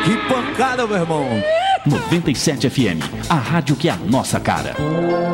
Que pancada, meu irmão. 97 FM, a rádio que é a nossa cara.